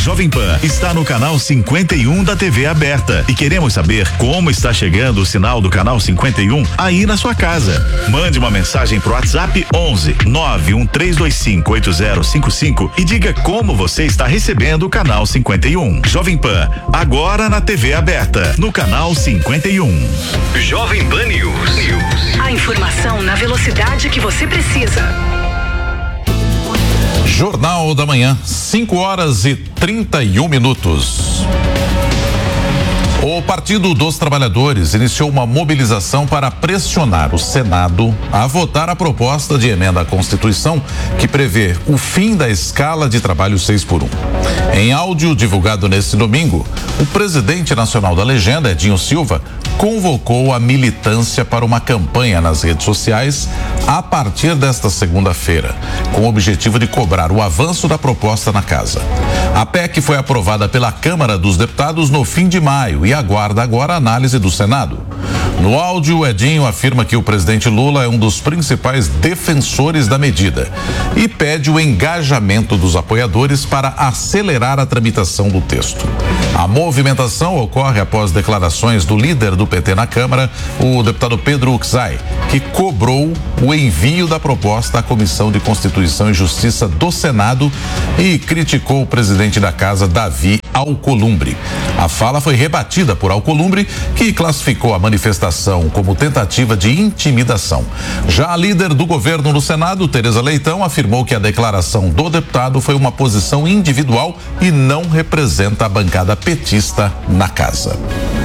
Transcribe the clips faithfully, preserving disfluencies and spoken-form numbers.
Jovem Pan está no canal cinquenta e um da T V aberta e queremos saber como está chegando o sinal do canal cinquenta e um aí na sua casa. Mande uma mensagem pro WhatsApp onze nove um três dois cinco oito zero cinco cinco e diga como você está recebendo o canal cinquenta e um. Jovem Pan, agora na T V aberta, no canal cinquenta e um. Jovem Pan News. News. A informação na velocidade que você precisa. Jornal da Manhã, cinco horas e trinta e um minutos. O Partido dos Trabalhadores iniciou uma mobilização para pressionar o Senado a votar a proposta de emenda à Constituição que prevê o fim da escala de trabalho seis por um. Em áudio divulgado neste domingo, o presidente nacional da legenda, Edinho Silva, convocou a militância para uma campanha nas redes sociais a partir desta segunda-feira, com o objetivo de cobrar o avanço da proposta na casa. A P E C foi aprovada pela Câmara dos Deputados no fim de maio e aguarda agora a análise do Senado. No áudio, Edinho afirma que o presidente Lula é um dos principais defensores da medida e pede o engajamento dos apoiadores para acelerar a tramitação do texto. A movimentação ocorre após declarações do líder do P T na Câmara, o deputado Pedro Uczai, que cobrou o envio da proposta à Comissão de Constituição e Justiça do Senado e criticou o presidente da casa, Davi Alcolumbre. A fala foi rebatida por Alcolumbre, que classificou a manifestação como tentativa de intimidação. Já a líder do governo no Senado, Tereza Leitão, afirmou que a declaração do deputado foi uma posição individual e não representa a bancada petista na casa.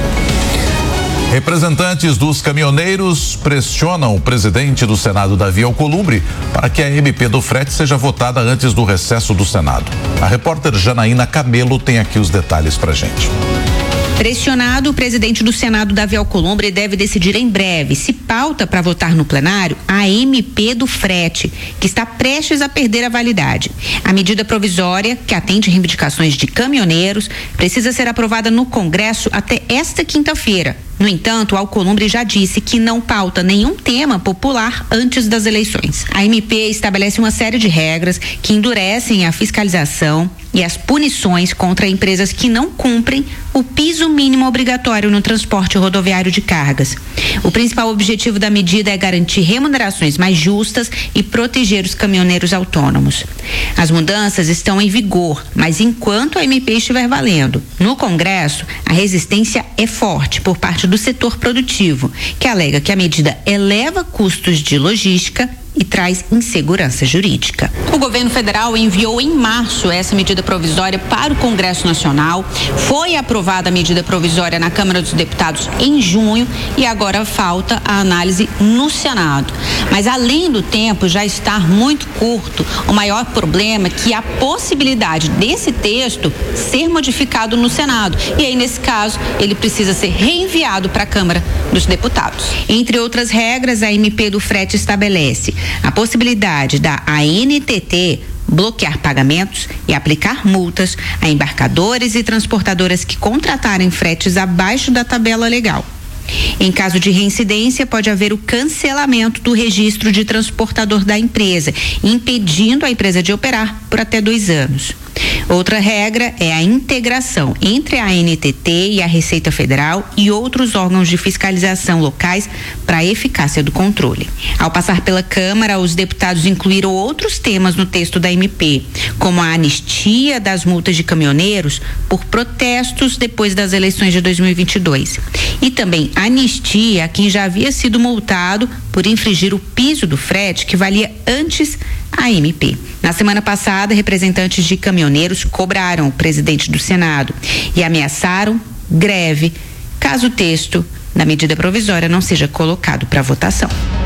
Representantes dos caminhoneiros pressionam o presidente do Senado, Davi Alcolumbre, para que a M P do frete seja votada antes do recesso do Senado. A repórter Janaína Camelo tem aqui os detalhes pra gente. Pressionado, o presidente do Senado, Davi Alcolumbre, deve decidir em breve se pauta para votar no plenário a M P do frete, que está prestes a perder a validade. A medida provisória, que atende reivindicações de caminhoneiros, precisa ser aprovada no Congresso até esta quinta-feira. No entanto, Alcolumbre já disse que não pauta nenhum tema popular antes das eleições. A M P estabelece uma série de regras que endurecem a fiscalização e as punições contra empresas que não cumprem o piso mínimo obrigatório no transporte rodoviário de cargas. O principal objetivo da medida é garantir remunerações mais justas e proteger os caminhoneiros autônomos. As mudanças estão em vigor, mas enquanto a M P estiver valendo no Congresso, a resistência é forte por parte do setor produtivo, que alega que a medida eleva custos de logística e traz insegurança jurídica. O governo federal enviou em março essa medida provisória para o Congresso Nacional. Foi aprovada a medida provisória na Câmara dos Deputados em junho e agora falta a análise no Senado. Mas além do tempo já estar muito curto, o maior problema é que há possibilidade desse texto ser modificado no Senado. E aí, nesse caso, ele precisa ser reenviado para a Câmara dos Deputados. Entre outras regras, a M P do frete estabelece a possibilidade da A N T T bloquear pagamentos e aplicar multas a embarcadores e transportadoras que contratarem fretes abaixo da tabela legal. Em caso de reincidência, pode haver o cancelamento do registro de transportador da empresa, impedindo a empresa de operar por até dois anos. Outra regra é a integração entre a A N T T e a Receita Federal e outros órgãos de fiscalização locais para a eficácia do controle. Ao passar pela Câmara, os deputados incluíram outros temas no texto da M P, como a anistia das multas de caminhoneiros por protestos depois das eleições de dois mil e vinte e dois. E também anistia a quem já havia sido multado por infringir o piso do frete que valia antes a M P. Na semana passada, representantes de caminhoneiros cobraram o presidente do Senado e ameaçaram greve caso o texto da medida provisória não seja colocado para votação.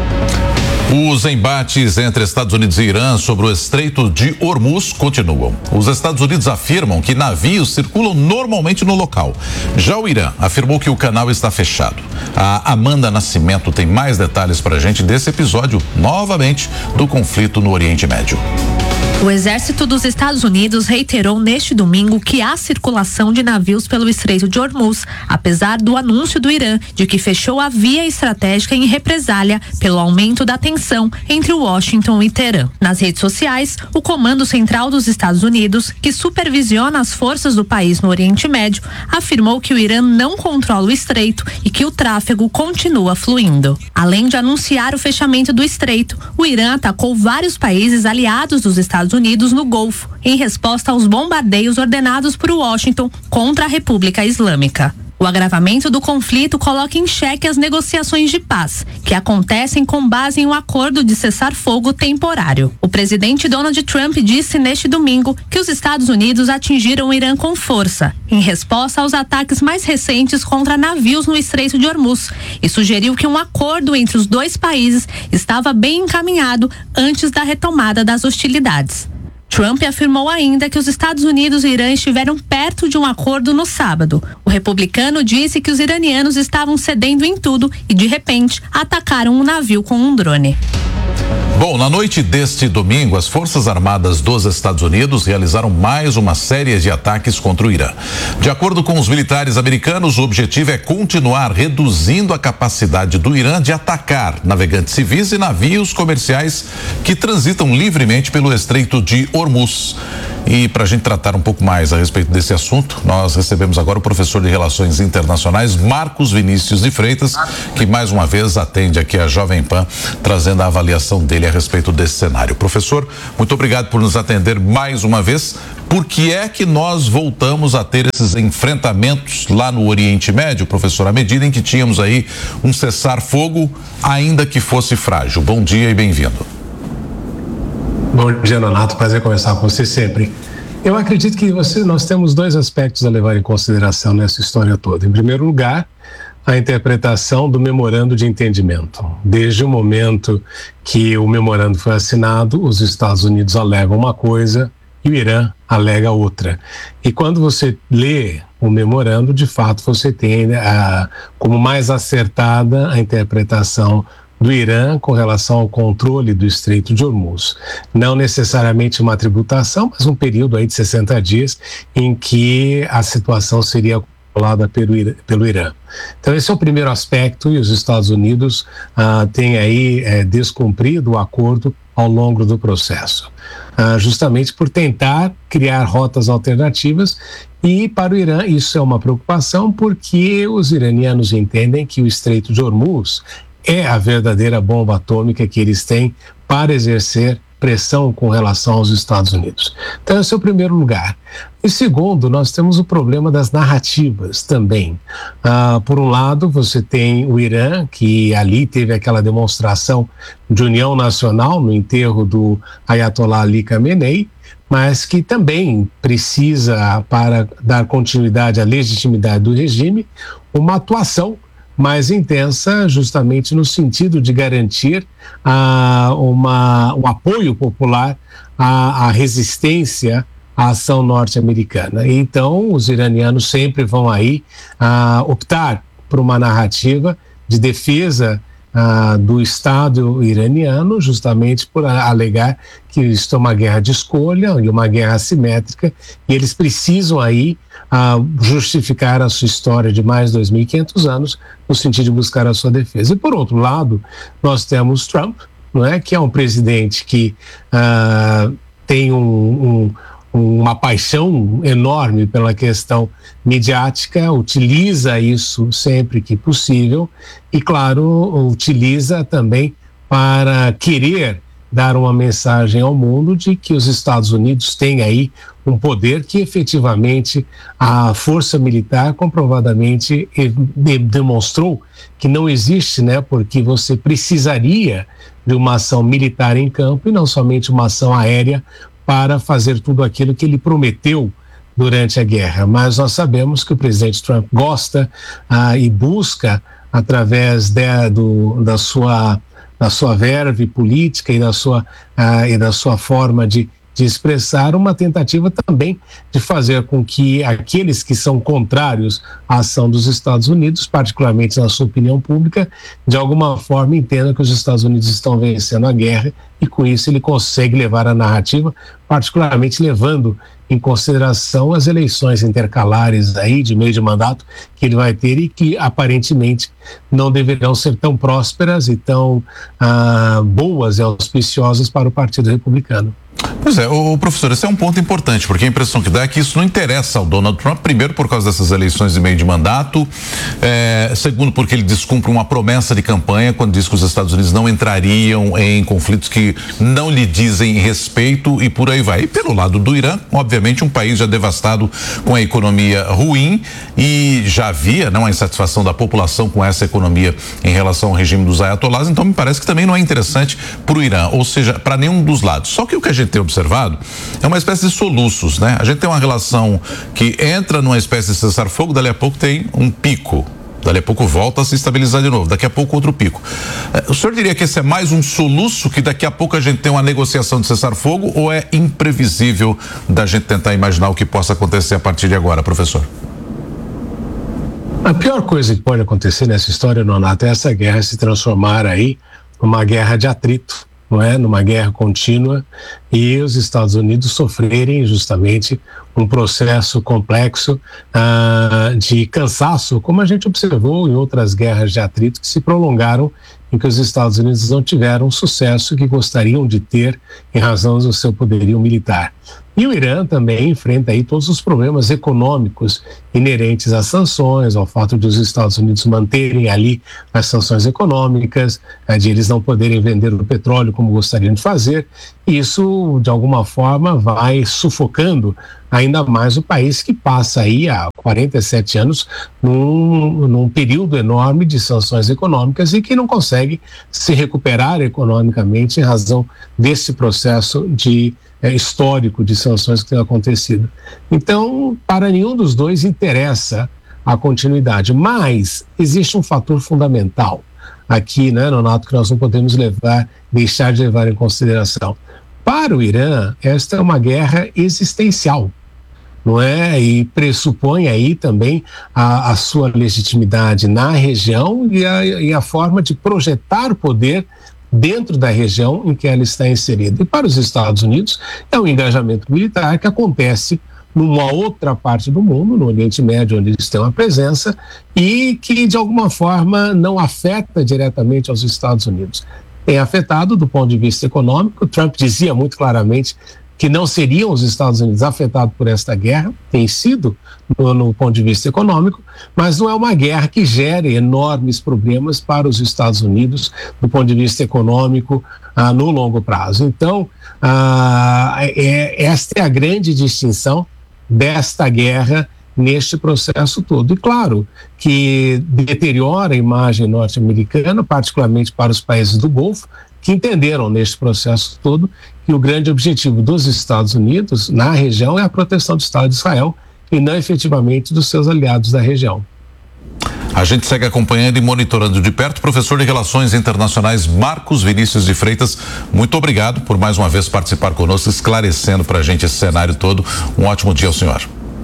Os embates entre Estados Unidos e Irã sobre o Estreito de Hormuz continuam. Os Estados Unidos afirmam que navios circulam normalmente no local. Já o Irã afirmou que o canal está fechado. A Amanda Nascimento tem mais detalhes para a gente desse episódio, novamente, do conflito no Oriente Médio. O exército dos Estados Unidos reiterou neste domingo que há circulação de navios pelo Estreito de Hormuz, apesar do anúncio do Irã de que fechou a via estratégica em represália pelo aumento da tensão entre Washington e Teherã. Nas redes sociais, o Comando Central dos Estados Unidos, que supervisiona as forças do país no Oriente Médio, afirmou que o Irã não controla o estreito e que o tráfego continua fluindo. Além de anunciar o fechamento do estreito, o Irã atacou vários países aliados dos Estados Unidos no Golfo, em resposta aos bombardeios ordenados por Washington contra a República Islâmica. O agravamento do conflito coloca em xeque as negociações de paz, que acontecem com base em um acordo de cessar-fogo temporário. O presidente Donald Trump disse neste domingo que os Estados Unidos atingiram o Irã com força, em resposta aos ataques mais recentes contra navios no Estreito de Hormuz, e sugeriu que um acordo entre os dois países estava bem encaminhado antes da retomada das hostilidades. Trump afirmou ainda que os Estados Unidos e Irã estiveram perto de um acordo no sábado. O republicano disse que os iranianos estavam cedendo em tudo e, de repente, atacaram um navio com um drone. Bom, na noite deste domingo, as Forças Armadas dos Estados Unidos realizaram mais uma série de ataques contra o Irã. De acordo com os militares americanos, o objetivo é continuar reduzindo a capacidade do Irã de atacar navegantes civis e navios comerciais que transitam livremente pelo Estreito de Hormuz. E para a gente tratar um pouco mais a respeito desse assunto, nós recebemos agora o professor de Relações Internacionais, Marcos Vinícius de Freitas, que mais uma vez atende aqui a Jovem Pan, trazendo a avaliação dele a respeito desse cenário. Professor, muito obrigado por nos atender mais uma vez. Por que é que nós voltamos a ter esses enfrentamentos lá no Oriente Médio, professor, à medida em que tínhamos aí um cessar-fogo, ainda que fosse frágil? Bom dia e bem-vindo. Bom dia, Nonato. Prazer conversar com você sempre. Eu acredito que você, nós temos dois aspectos a levar em consideração nessa história toda. Em primeiro lugar, a interpretação do memorando de entendimento. Desde o momento que o memorando foi assinado, os Estados Unidos alegam uma coisa e o Irã alega outra. E quando você lê o memorando, de fato, você tem a, como mais acertada a interpretação do Irã com relação ao controle do Estreito de Hormuz. Não necessariamente uma tributação, mas um período aí de sessenta dias em que a situação seria controlada pelo, pelo Irã. Então esse é o primeiro aspecto, e os Estados Unidos ah, têm aí eh, descumprido o acordo ao longo do processo, ah, justamente por tentar criar rotas alternativas. E para o Irã isso é uma preocupação, porque os iranianos entendem que o Estreito de Hormuz é a verdadeira bomba atômica que eles têm para exercer pressão com relação aos Estados Unidos. Então, esse é o primeiro lugar. E segundo, nós temos o problema das narrativas também. Ah, por um lado, você tem o Irã, que ali teve aquela demonstração de união nacional no enterro do Ayatollah Ali Khamenei, mas que também precisa, para dar continuidade à legitimidade do regime, uma atuação mais intensa, justamente no sentido de garantir ah, uma, um apoio popular à, à resistência à ação norte-americana. Então, os iranianos sempre vão aí ah, optar por uma narrativa de defesa ah, do Estado iraniano, justamente por alegar que isso é uma guerra de escolha e uma guerra assimétrica, e eles precisam aí a justificar a sua história de mais de dois mil e quinhentos anos no sentido de buscar a sua defesa. E por outro lado, nós temos Trump, não é, que é um presidente que uh, tem um, um, uma paixão enorme pela questão midiática, utiliza isso sempre que possível e, claro, utiliza também para querer dar uma mensagem ao mundo de que os Estados Unidos têm aí um poder que efetivamente a força militar comprovadamente demonstrou que não existe, né? Porque você precisaria de uma ação militar em campo e não somente uma ação aérea para fazer tudo aquilo que ele prometeu durante a guerra. Mas nós sabemos que o presidente Trump gosta ah, e busca, através de, do, da sua da sua verve política e da sua, uh, e da sua forma de de expressar uma tentativa também de fazer com que aqueles que são contrários à ação dos Estados Unidos, particularmente na sua opinião pública, de alguma forma entendam que os Estados Unidos estão vencendo a guerra e com isso ele consegue levar a narrativa, particularmente levando em consideração as eleições intercalares aí de meio de mandato que ele vai ter e que aparentemente não deverão ser tão prósperas e tão ah, boas e auspiciosas para o Partido Republicano. Pois é, o professor, esse é um ponto importante, porque a impressão que dá é que isso não interessa ao Donald Trump, primeiro por causa dessas eleições de meio de mandato, é, segundo porque ele descumpre uma promessa de campanha quando diz que os Estados Unidos não entrariam em conflitos que não lhe dizem respeito e por aí vai. E pelo lado do Irã, obviamente um país já devastado com a economia ruim e já havia não, a insatisfação da população com essa economia em relação ao regime dos ayatollahs, então me parece que também não é interessante para o Irã, ou seja, para nenhum dos lados. Só que o que a gente tem observado é uma espécie de soluços, né? A gente tem uma relação que entra numa espécie de cessar-fogo, dali a pouco tem um pico, dali a pouco volta a se estabilizar de novo, daqui a pouco outro pico. O senhor diria que esse é mais um soluço, que daqui a pouco a gente tem uma negociação de cessar-fogo, ou é imprevisível da gente tentar imaginar o que possa acontecer a partir de agora, professor? A pior coisa que pode acontecer nessa história, Nonato, é essa guerra se transformar aí numa guerra de atrito, não é? Numa guerra contínua e os Estados Unidos sofrerem justamente um processo complexo ah, de cansaço, como a gente observou em outras guerras de atrito que se prolongaram, em que os Estados Unidos não tiveram o sucesso que gostariam de ter em razão do seu poderio militar. E o Irã também enfrenta aí todos os problemas econômicos inerentes às sanções, ao fato de os Estados Unidos manterem ali as sanções econômicas, de eles não poderem vender o petróleo como gostariam de fazer. Isso, de alguma forma, vai sufocando ainda mais o país, que passa aí há quarenta e sete anos num, num período enorme de sanções econômicas e que não consegue se recuperar economicamente em razão desse processo de É, histórico de sanções que tem acontecido. Então, para nenhum dos dois interessa a continuidade, mas existe um fator fundamental aqui, né, Nonato, que nós não podemos levar, deixar de levar em consideração. Para o Irã, esta é uma guerra existencial, não é? E pressupõe aí também a, a sua legitimidade na região e a, e a forma de projetar poder dentro da região em que ela está inserida. E para os Estados Unidos é um engajamento militar que acontece numa outra parte do mundo, no Oriente Médio, onde eles têm uma presença, e que de alguma forma não afeta diretamente aos Estados Unidos. Tem afetado do ponto de vista econômico. Trump dizia muito claramente que não seriam os Estados Unidos afetados por esta guerra, tem sido no, no ponto de vista econômico, mas não é uma guerra que gere enormes problemas para os Estados Unidos do ponto de vista econômico ah, no longo prazo. Então, ah, é, esta é a grande distinção desta guerra neste processo todo. E claro que deteriora a imagem norte-americana, particularmente para os países do Golfo, que entenderam neste processo todo que o grande objetivo dos Estados Unidos na região é a proteção do Estado de Israel e não efetivamente dos seus aliados da região. A gente segue acompanhando e monitorando de perto. Professor de Relações Internacionais Marcos Vinícius de Freitas, muito obrigado por mais uma vez participar conosco, esclarecendo para a gente esse cenário todo. Um ótimo dia ao senhor.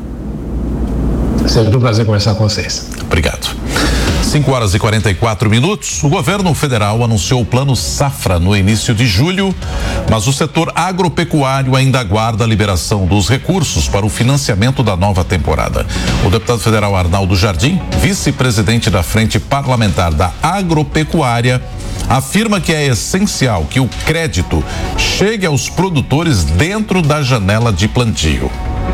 Sempre um prazer conversar com vocês. Obrigado. cinco horas e quarenta e quatro minutos. O governo federal anunciou o Plano Safra no início de julho, mas o setor agropecuário ainda aguarda a liberação dos recursos para o financiamento da nova temporada. O deputado federal Arnaldo Jardim, vice-presidente da Frente Parlamentar da Agropecuária, afirma que é essencial que o crédito chegue aos produtores dentro da janela de plantio.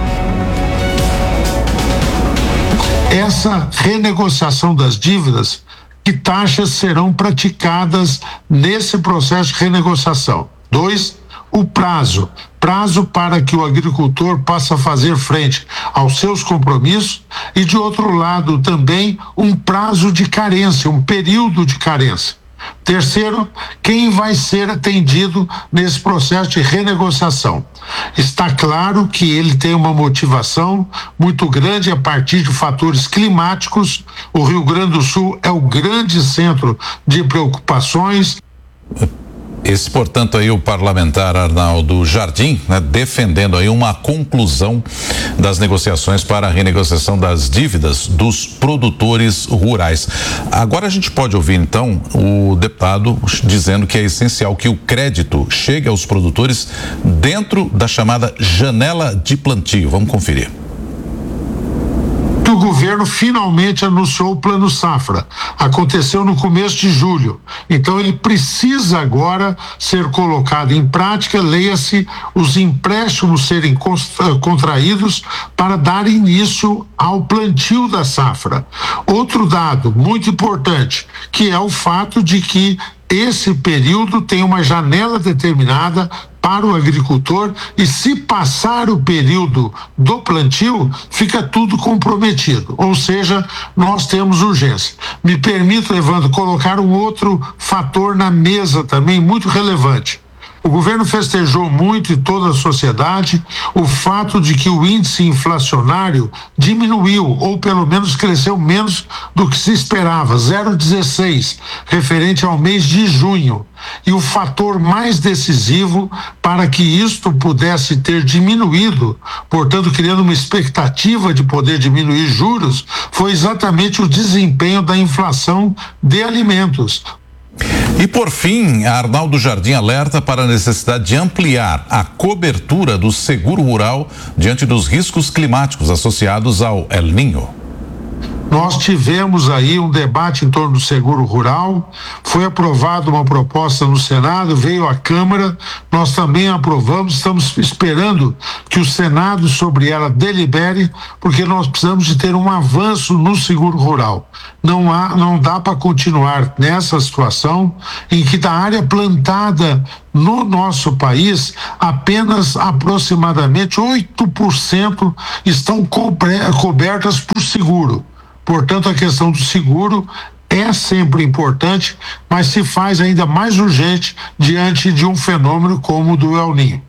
Essa renegociação das dívidas, que taxas serão praticadas nesse processo de renegociação? Dois, o prazo, prazo para que o agricultor possa fazer frente aos seus compromissos e, de outro lado, também um prazo de carência, um período de carência. Terceiro, quem vai ser atendido nesse processo de renegociação? Está claro que ele tem uma motivação muito grande a partir de fatores climáticos. O Rio Grande do Sul é o grande centro de preocupações. Esse, portanto, aí o parlamentar Arnaldo Jardim, né, defendendo aí uma conclusão das negociações para a renegociação das dívidas dos produtores rurais. Agora a gente pode ouvir, então, o deputado dizendo que é essencial que o crédito chegue aos produtores dentro da chamada janela de plantio. Vamos conferir. O governo finalmente anunciou o Plano Safra. Aconteceu no começo de julho. Então ele precisa agora ser colocado em prática, leia-se, os empréstimos serem contraídos para dar início ao plantio da safra. Outro dado muito importante, que é o fato de que esse período tem uma janela determinada para o agricultor e se passar o período do plantio, fica tudo comprometido, ou seja, nós temos urgência. Me permito, Evandro, colocar um outro fator na mesa também muito relevante. O governo festejou muito, e toda a sociedade, o fato de que o índice inflacionário diminuiu, ou pelo menos cresceu menos do que se esperava, zero vírgula dezesseis, referente ao mês de junho. E o fator mais decisivo para que isto pudesse ter diminuído, portanto, criando uma expectativa de poder diminuir juros, foi exatamente o desempenho da inflação de alimentos. E por fim, Arnaldo Jardim alerta para a necessidade de ampliar a cobertura do seguro rural diante dos riscos climáticos associados ao El Niño. Nós tivemos aí um debate em torno do seguro rural, foi aprovada uma proposta no Senado, veio à Câmara, nós também aprovamos, estamos esperando que o Senado sobre ela delibere, porque nós precisamos de ter um avanço no seguro rural. Não há, não dá para continuar nessa situação em que da área plantada no nosso país, apenas aproximadamente oito por cento estão cobertas por seguro. Portanto, a questão do seguro é sempre importante, mas se faz ainda mais urgente diante de um fenômeno como o do El Niño.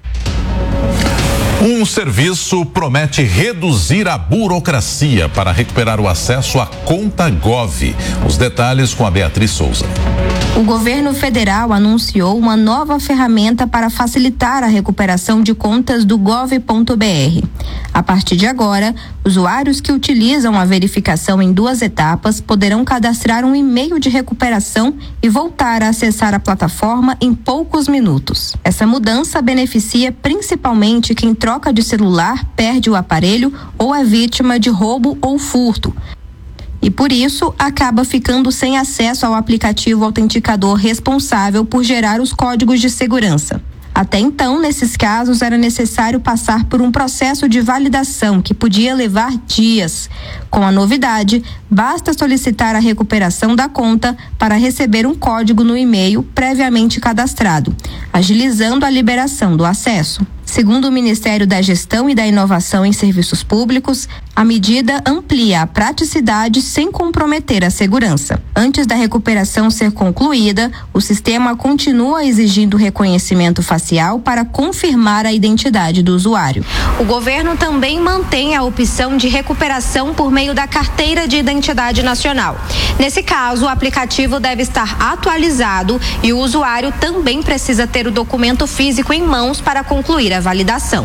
Um serviço promete reduzir a burocracia para recuperar o acesso à Conta Gov. Os detalhes com a Beatriz Souza. O governo federal anunciou uma nova ferramenta para facilitar a recuperação de contas do gov ponto br. A partir de agora, usuários que utilizam a verificação em duas etapas poderão cadastrar um e-mail de recuperação e voltar a acessar a plataforma em poucos minutos. Essa mudança beneficia principalmente quem troca de celular, perde o aparelho ou é vítima de roubo ou furto. E por isso acaba ficando sem acesso ao aplicativo autenticador responsável por gerar os códigos de segurança. Até então, nesses casos, era necessário passar por um processo de validação que podia levar dias. Com a novidade, basta solicitar a recuperação da conta para receber um código no e-mail previamente cadastrado, agilizando a liberação do acesso. Segundo o Ministério da Gestão e da Inovação em Serviços Públicos, a medida amplia a praticidade sem comprometer a segurança. Antes da recuperação ser concluída, o sistema continua exigindo reconhecimento facial para confirmar a identidade do usuário. O governo também mantém a opção de recuperação por meio da Carteira de Identidade Nacional. Nesse caso, o aplicativo deve estar atualizado e o usuário também precisa ter o documento físico em mãos para concluir a validação.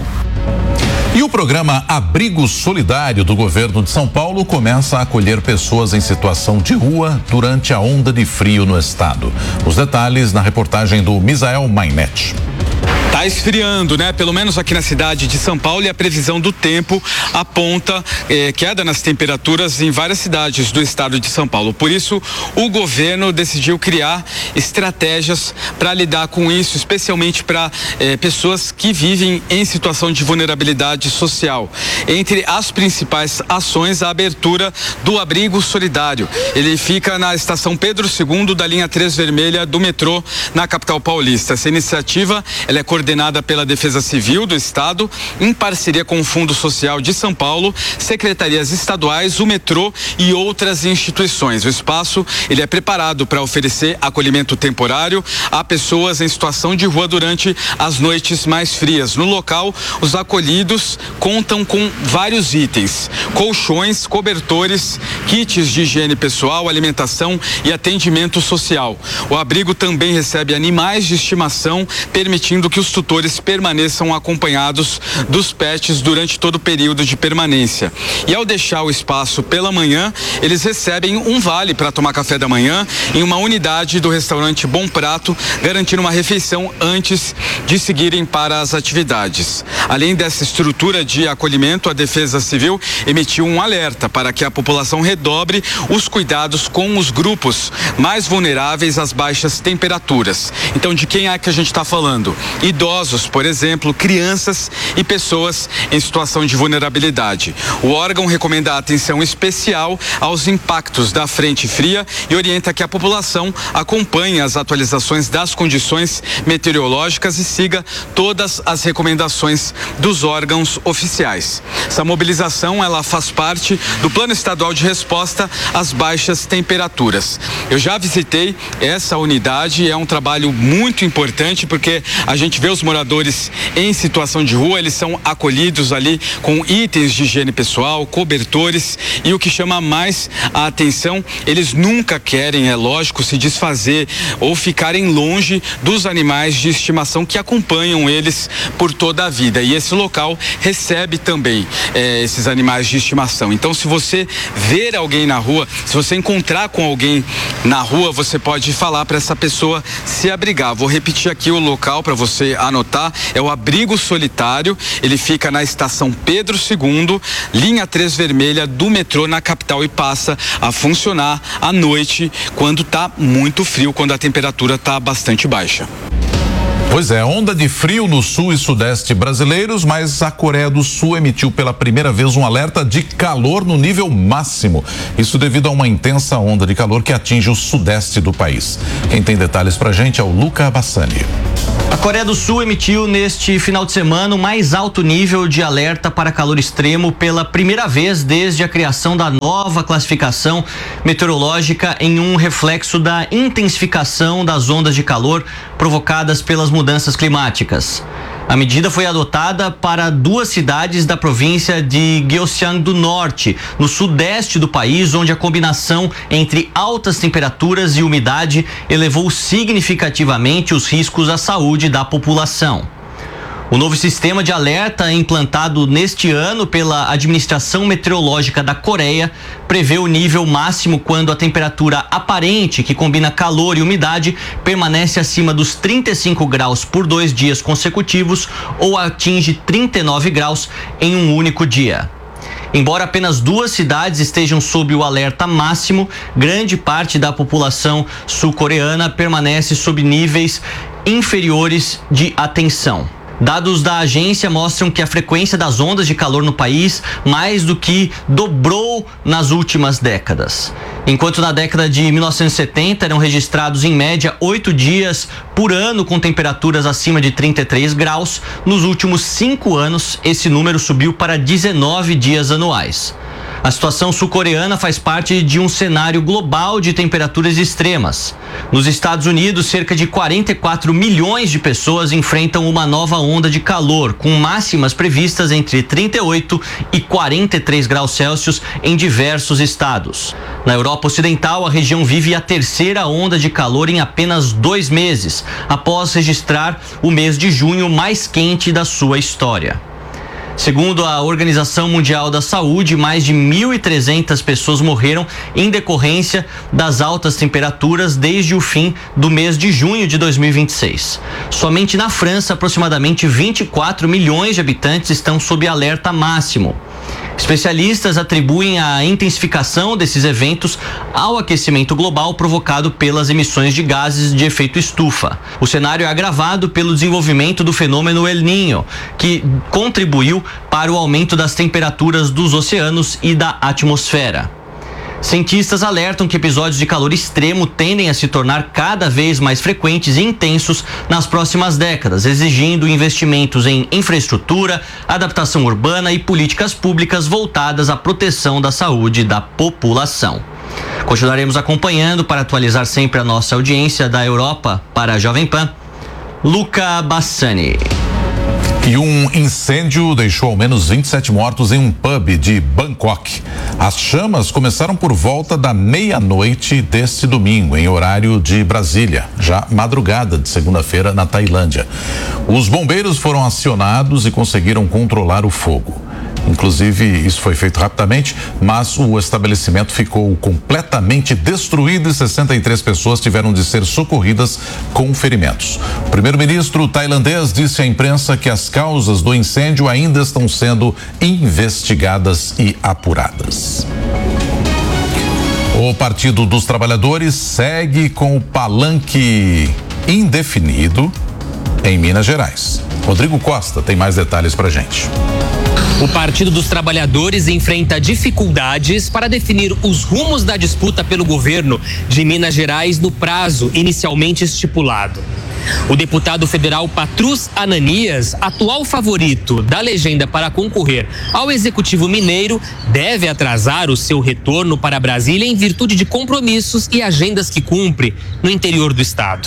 E o programa Abrigo Solidário do governo de São Paulo começa a acolher pessoas em situação de rua durante a onda de frio no estado. Os detalhes na reportagem do Misael Mainet. Tá esfriando, né? Pelo menos aqui na cidade de São Paulo, e a previsão do tempo aponta eh, queda nas temperaturas em várias cidades do estado de São Paulo. Por isso, o governo decidiu criar estratégias para lidar com isso, especialmente para eh, pessoas que vivem em situação de vulnerabilidade social. Entre as principais ações, a abertura do Abrigo Solidário. Ele fica na estação Pedro segundo da linha três vermelha do metrô na capital paulista. Essa iniciativa, ela é coordenada pela Defesa Civil do Estado, em parceria com o Fundo Social de São Paulo, secretarias estaduais, o metrô e outras instituições. O espaço, ele é preparado para oferecer acolhimento temporário a pessoas em situação de rua durante as noites mais frias. No local, os acolhidos contam com vários itens: colchões, cobertores, kits de higiene pessoal, alimentação e atendimento social. O abrigo também recebe animais de estimação, permitindo que os tutores permaneçam acompanhados dos pets durante todo o período de permanência. E ao deixar o espaço pela manhã, eles recebem um vale para tomar café da manhã em uma unidade do restaurante Bom Prato, garantindo uma refeição antes de seguirem para as atividades. Além dessa estrutura de acolhimento, a Defesa Civil emitiu um alerta para que a população redobre os cuidados com os grupos mais vulneráveis às baixas temperaturas. Então, de quem é que a gente está falando? Idosos, por exemplo, crianças e pessoas em situação de vulnerabilidade. O órgão recomenda atenção especial aos impactos da frente fria e orienta que a população acompanhe as atualizações das condições meteorológicas e siga todas as recomendações dos órgãos oficiais. Essa mobilização, ela faz parte do Plano Estadual de Resposta às baixas temperaturas. Eu já visitei essa unidade, é um trabalho muito importante porque a gente vê os moradores em situação de rua, eles são acolhidos ali com itens de higiene pessoal, cobertores, e o que chama mais a atenção, eles nunca querem, é lógico, se desfazer ou ficarem longe dos animais de estimação que acompanham eles por toda a vida. E esse local recebe também eh, esses animais de estimação. Então, se você ver alguém na rua, se você encontrar com alguém na rua, você pode falar para essa pessoa se abrigar. Vou repetir aqui o local para você anotar. É o Abrigo Solitário. Ele fica na estação Pedro segundo, linha três vermelha do metrô na capital, e passa a funcionar à noite quando tá muito frio, quando a temperatura tá bastante baixa. Pois é, onda de frio no sul e sudeste brasileiros, mas a Coreia do Sul emitiu pela primeira vez um alerta de calor no nível máximo. Isso devido a uma intensa onda de calor que atinge o sudeste do país. Quem tem detalhes pra gente é o Luca Bassani. A Coreia do Sul emitiu neste final de semana o mais alto nível de alerta para calor extremo pela primeira vez desde a criação da nova classificação meteorológica, em um reflexo da intensificação das ondas de calor provocadas pelas mudanças climáticas. A medida foi adotada para duas cidades da província de Gyeongsang do Norte, no sudeste do país, onde a combinação entre altas temperaturas e umidade elevou significativamente os riscos à saúde da população. O novo sistema de alerta, implantado neste ano pela Administração Meteorológica da Coreia, prevê o nível máximo quando a temperatura aparente, que combina calor e umidade, permanece acima dos trinta e cinco graus por dois dias consecutivos ou atinge trinta e nove graus em um único dia. Embora apenas duas cidades estejam sob o alerta máximo, grande parte da população sul-coreana permanece sob níveis inferiores de atenção. Dados da agência mostram que a frequência das ondas de calor no país mais do que dobrou nas últimas décadas. Enquanto na década de mil novecentos e setenta eram registrados em média oito dias por ano com temperaturas acima de trinta e três graus, nos últimos cinco anos esse número subiu para dezenove dias anuais. A situação sul-coreana faz parte de um cenário global de temperaturas extremas. Nos Estados Unidos, cerca de quarenta e quatro milhões de pessoas enfrentam uma nova onda de calor, com máximas previstas entre trinta e oito e quarenta e três graus Celsius em diversos estados. Na Europa Ocidental, a região vive a terceira onda de calor em apenas dois meses, após registrar o mês de junho mais quente da sua história. Segundo a Organização Mundial da Saúde, mais de mil e trezentas pessoas morreram em decorrência das altas temperaturas desde o fim do mês de junho de dois mil e vinte e seis. Somente na França, aproximadamente vinte e quatro milhões de habitantes estão sob alerta máximo. Especialistas atribuem a intensificação desses eventos ao aquecimento global provocado pelas emissões de gases de efeito estufa. O cenário é agravado pelo desenvolvimento do fenômeno El Niño, que contribuiu para o aumento das temperaturas dos oceanos e da atmosfera. Cientistas alertam que episódios de calor extremo tendem a se tornar cada vez mais frequentes e intensos nas próximas décadas, exigindo investimentos em infraestrutura, adaptação urbana e políticas públicas voltadas à proteção da saúde da população. Continuaremos acompanhando para atualizar sempre a nossa audiência da Europa. Para a Jovem Pan, Luca Bassani. E um incêndio deixou ao menos vinte e sete mortos em um pub de Bangkok. As chamas começaram por volta da meia-noite deste domingo, em horário de Brasília, já madrugada de segunda-feira na Tailândia. Os bombeiros foram acionados e conseguiram controlar o fogo. Inclusive, isso foi feito rapidamente, mas o estabelecimento ficou completamente destruído e sessenta e três pessoas tiveram de ser socorridas com ferimentos. O primeiro-ministro tailandês disse à imprensa que as causas do incêndio ainda estão sendo investigadas e apuradas. O Partido dos Trabalhadores segue com o palanque indefinido em Minas Gerais. Rodrigo Costa tem mais detalhes pra gente. O Partido dos Trabalhadores enfrenta dificuldades para definir os rumos da disputa pelo governo de Minas Gerais no prazo inicialmente estipulado. O deputado federal Patrus Ananias, atual favorito da legenda para concorrer ao Executivo Mineiro, deve atrasar o seu retorno para Brasília em virtude de compromissos e agendas que cumpre no interior do estado.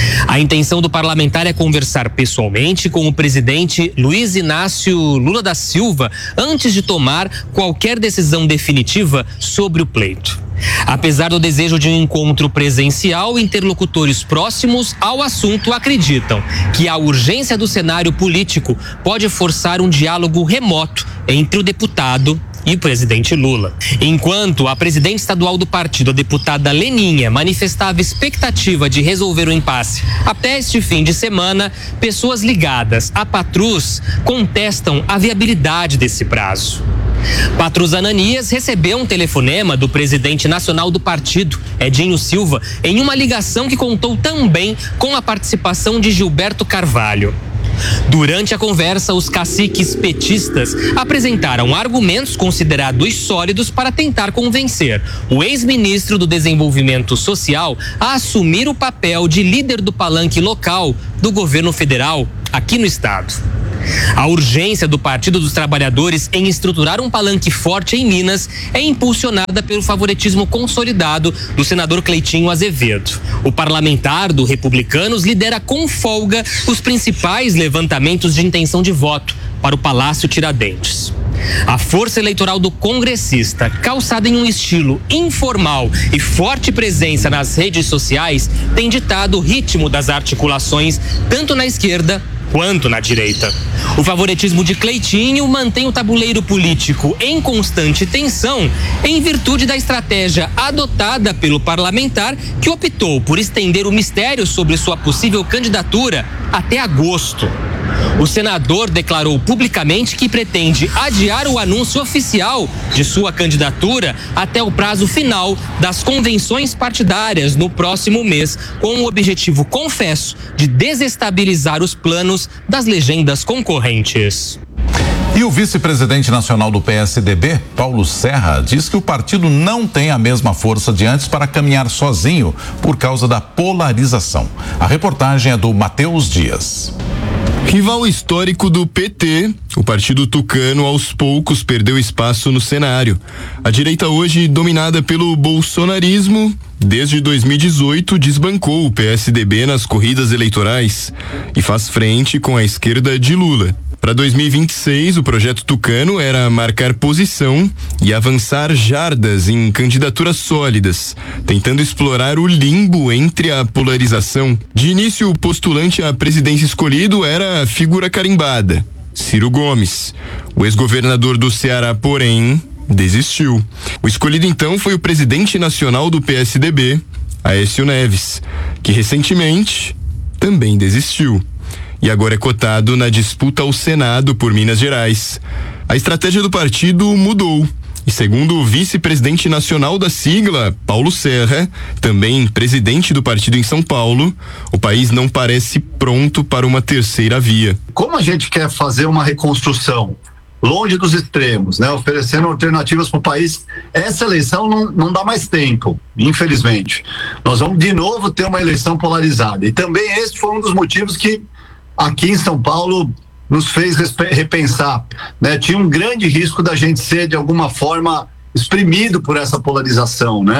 A intenção do parlamentar é conversar pessoalmente com o presidente Luiz Inácio Lula da Silva antes de tomar qualquer decisão definitiva sobre o pleito. Apesar do desejo de um encontro presencial, interlocutores próximos ao assunto acreditam que a urgência do cenário político pode forçar um diálogo remoto entre o deputado e o presidente Lula. Enquanto a presidente estadual do partido, a deputada Leninha, manifestava expectativa de resolver o impasse até este fim de semana, pessoas ligadas a Patrus contestam a viabilidade desse prazo. Patrus Ananias recebeu um telefonema do presidente nacional do partido, Edinho Silva, em uma ligação que contou também com a participação de Gilberto Carvalho. Durante a conversa, os caciques petistas apresentaram argumentos considerados sólidos para tentar convencer o ex-ministro do Desenvolvimento Social a assumir o papel de líder do palanque local do governo federal aqui no estado. A urgência do Partido dos Trabalhadores em estruturar um palanque forte em Minas é impulsionada pelo favoritismo consolidado do senador Cleitinho Azevedo. O parlamentar do Republicanos lidera com folga os principais levantamentos de intenção de voto para o Palácio Tiradentes. A força eleitoral do congressista, calçada em um estilo informal e forte presença nas redes sociais, tem ditado o ritmo das articulações tanto na esquerda quanto na direita. O favoritismo de Cleitinho mantém o tabuleiro político em constante tensão em virtude da estratégia adotada pelo parlamentar, que optou por estender o mistério sobre sua possível candidatura até agosto. O senador declarou publicamente que pretende adiar o anúncio oficial de sua candidatura até o prazo final das convenções partidárias no próximo mês, com o objetivo, confesso, de desestabilizar os planos das legendas concorrentes. E o vice-presidente nacional do P S D B, Paulo Serra, diz que o partido não tem a mesma força de antes para caminhar sozinho por causa da polarização. A reportagem é do Matheus Dias. Rival histórico do P T, o partido tucano aos poucos perdeu espaço no cenário. A direita hoje, dominada pelo bolsonarismo, desde dois mil e dezoito desbancou o P S D B nas corridas eleitorais e faz frente com a esquerda de Lula. Para dois mil e vinte e seis, o projeto tucano era marcar posição e avançar jardas em candidaturas sólidas, tentando explorar o limbo entre a polarização. De início, o postulante à presidência escolhido era a figura carimbada, Ciro Gomes. O ex-governador do Ceará, porém, desistiu. O escolhido então foi o presidente nacional do P S D B, Aécio Neves, que recentemente também desistiu. E agora é cotado na disputa ao Senado por Minas Gerais. A estratégia do partido mudou. E segundo o vice-presidente nacional da sigla, Paulo Serra, também presidente do partido em São Paulo, o país não parece pronto para uma terceira via. Como a gente quer fazer uma reconstrução longe dos extremos, né, oferecendo alternativas para o país, essa eleição não, não dá mais tempo, infelizmente. Nós vamos de novo ter uma eleição polarizada. E também esse foi um dos motivos que aqui em São Paulo nos fez repensar, né? Tinha um grande risco da gente ser de alguma forma exprimido por essa polarização, né?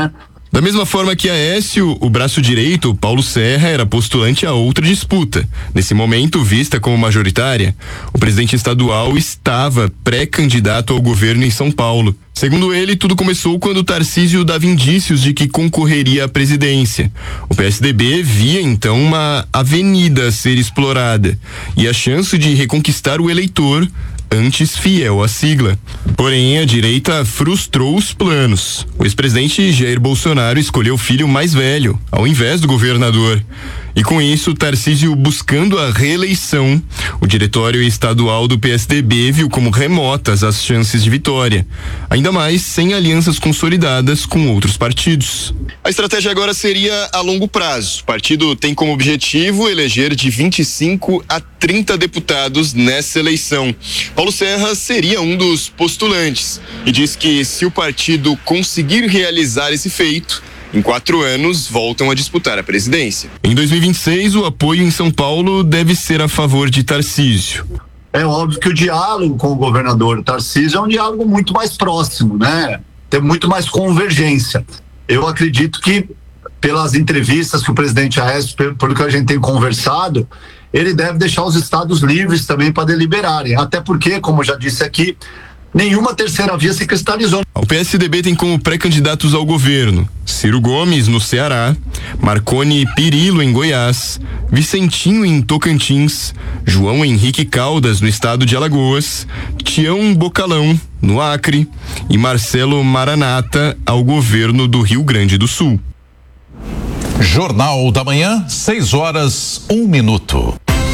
Da mesma forma que Aécio, o braço direito, Paulo Serra, era postulante a outra disputa. Nesse momento, vista como majoritária, o presidente estadual estava pré-candidato ao governo em São Paulo. Segundo ele, tudo começou quando Tarcísio dava indícios de que concorreria à presidência. O P S D B via então uma avenida a ser explorada e a chance de reconquistar o eleitor antes fiel à sigla. Porém, a direita frustrou os planos. O ex-presidente Jair Bolsonaro escolheu o filho mais velho, ao invés do governador. E com isso, Tarcísio buscando a reeleição, o diretório estadual do P S D B viu como remotas as chances de vitória, ainda mais sem alianças consolidadas com outros partidos. A estratégia agora seria a longo prazo. O partido tem como objetivo eleger de vinte e cinco a trinta deputados nessa eleição. Paulo Serra seria um dos postulantes e diz que se o partido conseguir realizar esse feito, em quatro anos, voltam a disputar a presidência. Em dois mil e vinte e seis, o apoio em São Paulo deve ser a favor de Tarcísio. É óbvio que o diálogo com o governador Tarcísio é um diálogo muito mais próximo, né? Tem muito mais convergência. Eu acredito que, pelas entrevistas que o presidente Aécio, pelo que a gente tem conversado, ele deve deixar os estados livres também para deliberarem. Até porque, como eu já disse aqui, nenhuma terceira via se cristalizou. O P S D B tem como pré-candidatos ao governo Ciro Gomes, no Ceará, Marconi Pirillo, em Goiás, Vicentinho, em Tocantins, João Henrique Caldas, no estado de Alagoas, Tião Bocalão, no Acre, e Marcelo Maranata, ao governo do Rio Grande do Sul. Jornal da Manhã, seis horas, um minuto.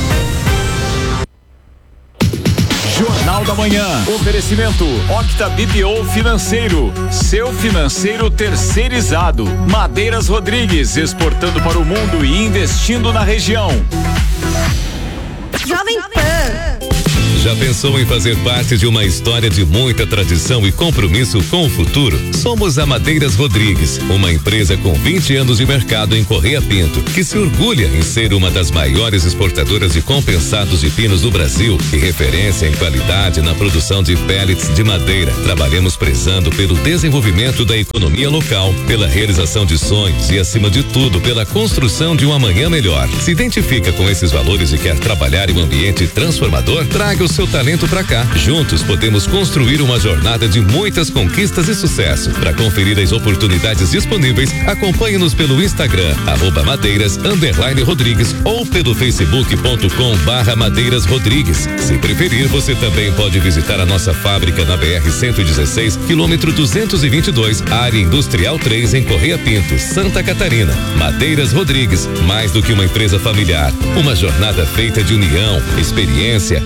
Jornal da Manhã. Oferecimento Octa B P O Financeiro. Seu financeiro terceirizado. Madeiras Rodrigues, exportando para o mundo e investindo na região. Jovem Pan. Já pensou em fazer parte de uma história de muita tradição e compromisso com o futuro? Somos a Madeiras Rodrigues, uma empresa com vinte anos de mercado em Correia Pinto, que se orgulha em ser uma das maiores exportadoras de compensados de pinos do Brasil e referência em qualidade na produção de pellets de madeira. Trabalhamos prezando pelo desenvolvimento da economia local, pela realização de sonhos e, acima de tudo, pela construção de um amanhã melhor. Se identifica com esses valores e quer trabalhar em um ambiente transformador? Traga o seu talento pra cá. Juntos podemos construir uma jornada de muitas conquistas e sucesso. Para conferir as oportunidades disponíveis, acompanhe-nos pelo Instagram, arroba madeiras, underline Rodrigues, ou pelo facebook ponto com barra madeiras Rodrigues. Se preferir, você também pode visitar a nossa fábrica na B R cento e dezesseis, quilômetro duzentos e vinte e dois, área industrial três, em Correia Pinto, Santa Catarina. Madeiras Rodrigues, mais do que uma empresa familiar, uma jornada feita de união, experiência